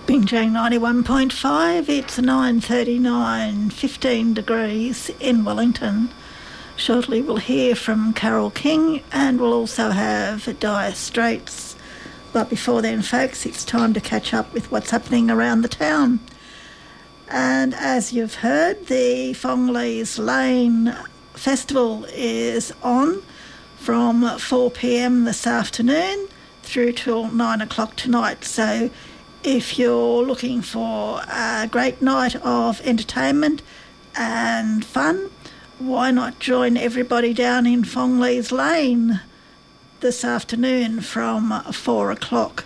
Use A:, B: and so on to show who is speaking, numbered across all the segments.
A: Binjang 91.5, it's 9:39, 15 degrees in Wellington. Shortly we'll hear from Carol King and we'll also have Dire Straits. But before then, folks, it's time to catch up with what's happening around the town. And as you've heard, the Fongleys Lane Festival is on from 4 p.m. this afternoon through till 9 o'clock tonight. So if you're looking for a great night of entertainment and fun, why not join everybody down in Fongleys Lane this afternoon from 4 o'clock.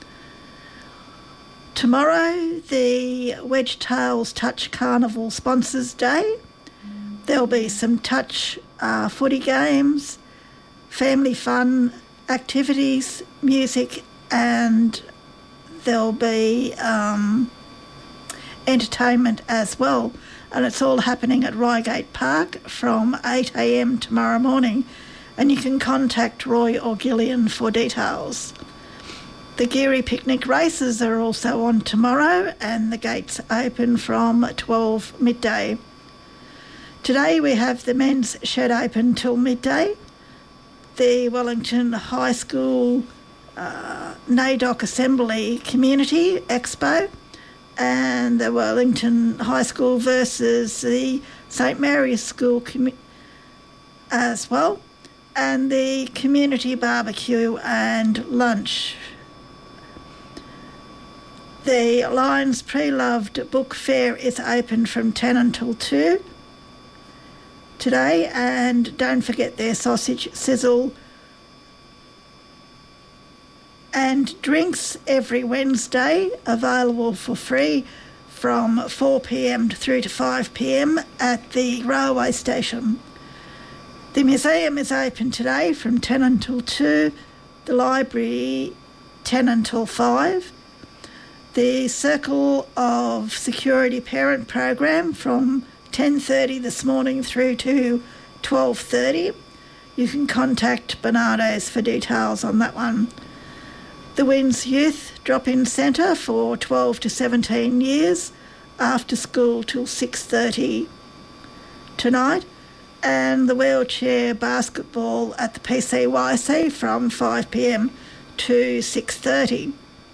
A: Tomorrow, the Wedge Tails Touch Carnival Sponsors Day. There'll be some touch footy games, family fun activities, music, and there'll be entertainment as well. And it's all happening at Reigate Park from 8 a.m. tomorrow morning. And you can contact Roy or Gillian for details. The Geary Picnic races are also on tomorrow and the gates open from 12 midday. Today we have the men's shed open till midday. The Wellington High School NAIDOC Assembly Community Expo and the Wellington High School versus the St Mary's School as well, and the community barbecue and lunch. The Lions Pre-Loved Book Fair is open from 10 until 2 today, and don't forget their sausage sizzle and drinks every Wednesday, available for free from 4 p.m. through to 5 p.m. at the railway station. The museum is open today from 10 until 2, the library 10 until 5, the Circle of Security Parent program from 10:30 this morning through to 12:30. You can contact Bernardo's for details on that one. The Winds Youth Drop-In Centre for 12 to 17 years, after school till 6:30 tonight, and the wheelchair basketball at the PCYC from 5 p.m. to 6:30.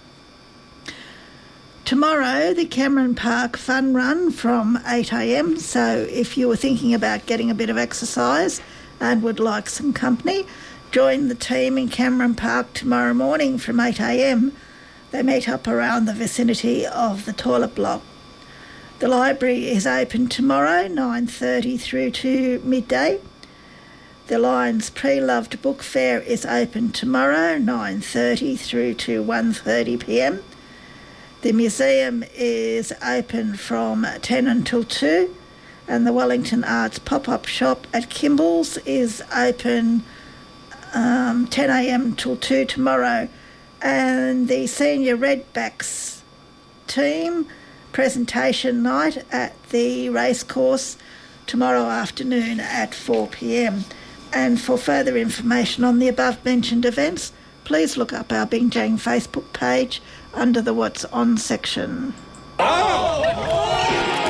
A: Tomorrow, the Cameron Park Fun Run from 8 a.m, so if you were thinking about getting a bit of exercise and would like some company, join the team in Cameron Park tomorrow morning from 8 a.m. They meet up around the vicinity of the toilet block. The library is open tomorrow, 9:30 through to midday. The Lions Pre-Loved Book Fair is open tomorrow, 9:30 through to 1:30 p.m. The museum is open from 10 until 2, and the Wellington Arts Pop-Up Shop at Kimball's is open 10 a.m. till 2 tomorrow. And the Senior Redbacks team presentation night at the racecourse tomorrow afternoon at 4 p.m. And for further information on the above-mentioned events, please look up our Binjang Facebook page under the What's On section.
B: Oh!